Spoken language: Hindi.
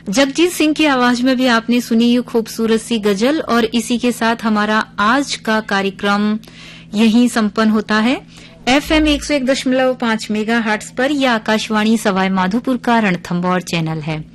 जगजीत सिंह की आवाज में भी आपने सुनी ये खूबसूरत सी गजल, और इसी के साथ हमारा आज का कार्यक्रम यहीं संपन्न होता है। FM 101.5 मेगाहर्ट्ज पर यह आकाशवाणी सवाई माधोपुर का रणथंभौर चैनल है।